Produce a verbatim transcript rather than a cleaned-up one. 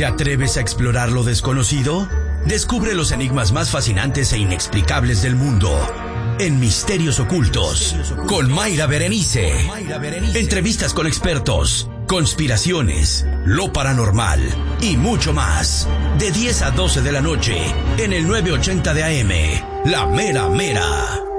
¿Te atreves a explorar lo desconocido? Descubre los enigmas más fascinantes e inexplicables del mundo en Misterios Ocultos con Mayra Berenice. Entrevistas con expertos, conspiraciones, lo paranormal y mucho más. De diez a doce de la noche en el nueve ochenta de A M, La Mera Mera.